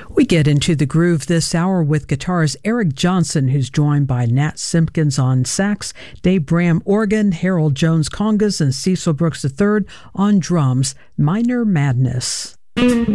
We get into the groove this hour with guitarist Eric Johnson, who's joined by Nat Simpkins on sax, Dave Bram organ, Harold Jones congas, and Cecil Brooks III on drums. Minor Madness.